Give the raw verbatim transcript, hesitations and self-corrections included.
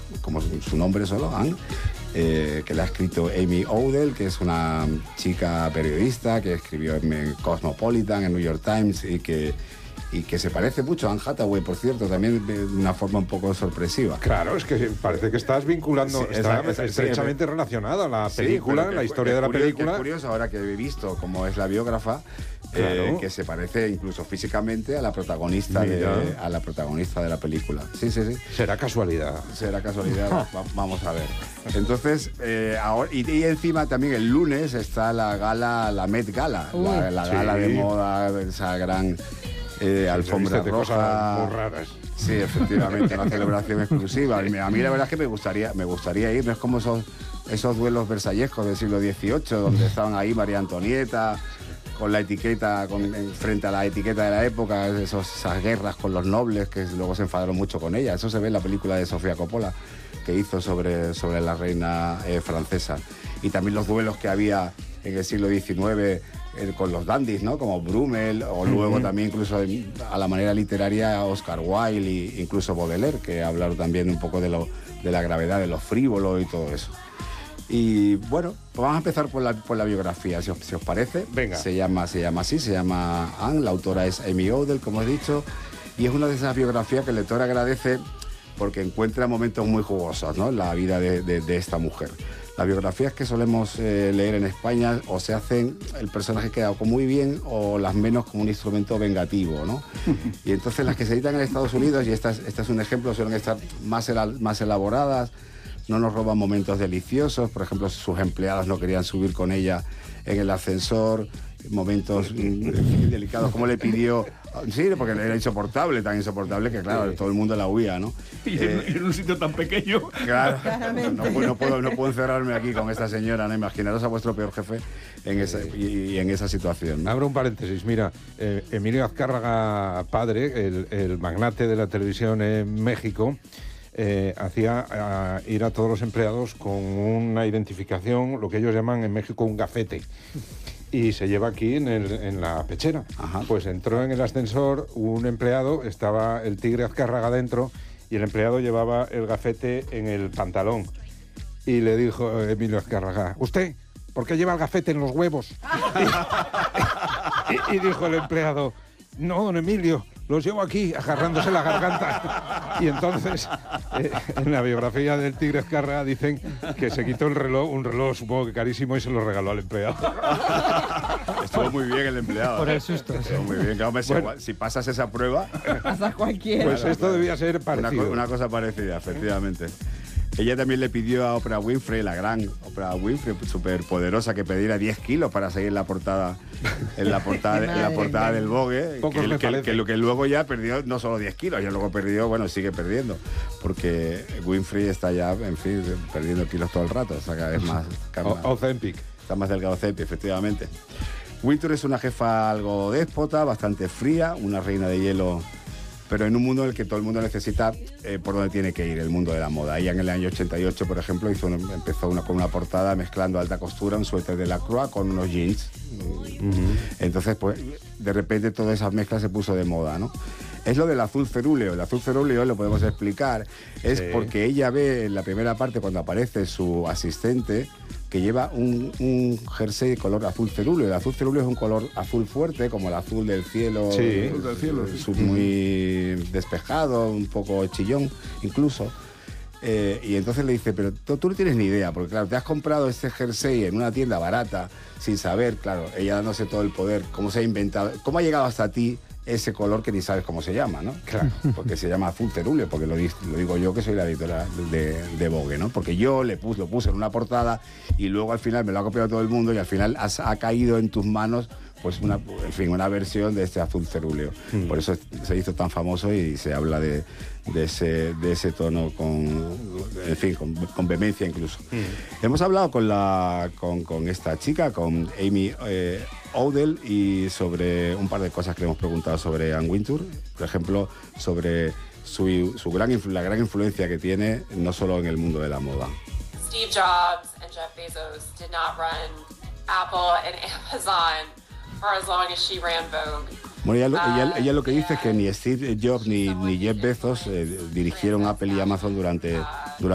como su, su nombre solo, Anne, eh, que la ha escrito Amy Odell, que es una chica periodista que escribió en Cosmopolitan, en New York Times, y que, y que se parece mucho a Anne Hathaway, por cierto, también de una forma un poco sorpresiva. Claro, es que parece que estás vinculando, Sí, está esa- esa- estrechamente sí, relacionada la Sí, película, pero que- la historia de la es curioso- película. Es curioso ahora que he visto cómo es la biógrafa, Claro. eh, que se parece incluso físicamente a la protagonista de, Mira. a la protagonista de la película. Sí, sí, sí. Será casualidad. Será casualidad, va- vamos a ver. Entonces, eh, ahora, y, y encima también el lunes está la gala, la Met Gala, Uy. la, la gala Sí. de moda, esa gran eh, alfombra de cosas roja. muy raras. Sí, efectivamente, una celebración exclusiva. Y me- A mí la verdad es que me gustaría, me gustaría ir, no es como esos, esos duelos versallescos del siglo dieciocho, donde estaban ahí María Antonieta, con la etiqueta, con, en- frente a la etiqueta de la época, esos, esas guerras con los nobles, que luego se enfadaron mucho con ella. Eso se ve en la película de Sofía Coppola, que hizo sobre, sobre la reina eh, francesa. Y también los duelos que había en el siglo diecinueve eh, con los dandies, ¿no? Como Brummel, o luego también incluso de- a la manera literaria Oscar Wilde e incluso Baudelaire, que hablaron también un poco de, lo, de la gravedad, de lo frívolo y todo eso. Y bueno, pues vamos a empezar por la, por la biografía, si os, si os parece. Venga. Se llama, se llama así, se llama Anne, la autora es Amy Odell, como he dicho, y es una de esas biografías que el lector agradece porque encuentra momentos muy jugosos, ¿no?, en la vida de, de- de esta mujer. Las biografías que solemos eh, leer en España o se hacen, el personaje queda o muy bien o las menos como un instrumento vengativo, ¿no? Y entonces las que se editan en Estados Unidos, y esta es, este es un ejemplo, suelen estar más, ela- más elaboradas, no nos roban momentos deliciosos, por ejemplo, sus empleados no querían subir con ella en el ascensor, momentos mm, delicados, como le pidió, sí, porque era insoportable, tan insoportable que claro, todo el mundo la huía, ¿no? Y Eh, en, en un sitio tan pequeño. Claro, Claramente. no, puedo- no puedo, no puedo encerrarme aquí con esta señora, ¿no? Imaginaros a vuestro peor jefe en esa, y, y en esa situación, ¿no? Abro un paréntesis, mira, eh, Emilio Azcárraga padre, el, el magnate de la televisión en México, eh, hacía a, ir a todos los empleados con una identificación, lo que ellos llaman en México un gafete, y se lleva aquí en, el- en la pechera. Ajá. Pues entró en el ascensor un empleado, estaba el tigre Azcárraga dentro, y el empleado llevaba el gafete en el pantalón. Y le dijo Emilio Azcárraga, ¿usted por qué lleva el gafete en los huevos? Y, y dijo el empleado, no, don Emilio, los llevo aquí, agarrándose la garganta. Y entonces, eh, en la biografía del tigre Azcárraga dicen que se quitó el reloj, un reloj supongo que carísimo, y se lo regaló al empleado. Estuvo muy bien el empleado. Por el ¿eh? susto, sí. Estuvo muy bien. Claro, hombre, si, Bueno. si pasas esa prueba, Pasa cualquiera. Pues esto debía ser una, parecido. co- una cosa parecida, efectivamente. Ella también le pidió a Oprah Winfrey, la gran Oprah Winfrey, súper poderosa, que pidiera diez kilos para seguir en la portada, en la portada, de- en la Madre portada mía. del Vogue, Pocos que, me que- parece. que lo que luego ya perdió no solo diez kilos, ya luego perdió, bueno, sigue perdiendo, porque Winfrey está ya, en fin, perdiendo kilos todo el rato, está cada vez más, cada O- más- Ozempic. está más delgado Cepi, efectivamente. Wintour es una jefa algo déspota, bastante fría, una reina de hielo, pero en un mundo en el que todo el mundo necesita eh, por dónde tiene que ir, el mundo de la moda. Ella en el año ochenta y ocho, por ejemplo, hizo un- empezó una, con una portada mezclando alta costura, un suéter de Lacroix con unos jeans. Entonces, pues, de repente toda esa mezcla se puso de moda, ¿no? Es lo del azul cerúleo. El azul cerúleo, lo podemos explicar, es Sí. porque ella ve en la primera parte, cuando aparece su asistente, que lleva un, un jersey de color azul cerúleo. El azul cerúleo es un color azul fuerte, como el azul del cielo. Sí. eh, Azul del cielo. su- muy despejado, un poco chillón, incluso. Eh, y entonces le dice, pero tú, tú no tienes ni idea, porque claro, te has comprado este jersey en una tienda barata, sin saber, claro, ella dándose todo el poder, cómo se ha inventado, cómo ha llegado hasta ti ese color que ni sabes cómo se llama, ¿no? Claro. Porque se llama azul cerúleo, porque lo, di- lo digo yo que soy la editora de, de Vogue, ¿no? Porque yo le puse, lo puse en una portada y luego al final me lo ha copiado todo el mundo y al final has- ha caído en tus manos pues una, en fin, una versión de este azul cerúleo. Por eso se hizo tan famoso y se habla de, de, ese, de ese tono con, en fin, con, con vehemencia incluso. Hemos hablado con, la, con, con esta chica, con Amy eh, Odell, y sobre un par de cosas que le hemos preguntado sobre Anne Wintour, por ejemplo, sobre su, su gran, influ- la gran influencia que tiene no solo en el mundo de la moda. Steve Jobs and Jeff Bezos did not run Apple and Amazon for as long as she ran Vogue. Bueno, ella, lo- ella- Ah, ella lo que dice es que yeah. ni Steve Jobs ni, ni Jeff Bezos eh, dirigieron Apple y Amazon durante, durante